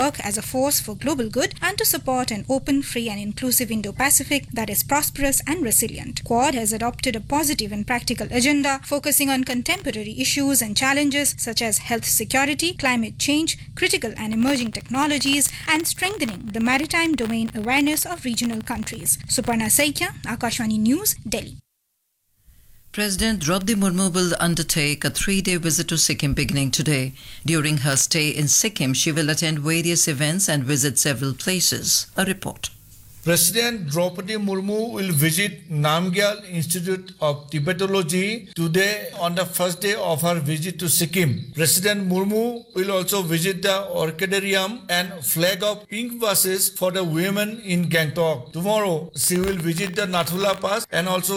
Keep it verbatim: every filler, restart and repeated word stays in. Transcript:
work as a force for global good and to support an open, free and inclusive Indo-Pacific that is prosperous and resilient. Quad has adopted a positive and practical agenda focusing on contemporary issues and challenges such as health security, climate change, critical and emerging technologies, and strengthening the maritime domain awareness of regional countries. Suparna Saikia, Akashvani News, Delhi. President Draupadi Murmu will undertake a three-day visit to Sikkim beginning today. During her stay in Sikkim, she will attend various events and visit several places. A report. President Draupadi Murmu will visit Namgyal Institute of Tibetology today on the first day of her visit to Sikkim. President Murmu will also visit the Orchidarium and flag of pink buses for the women in Gangtok. Tomorrow, she will visit the Nathula Pass and also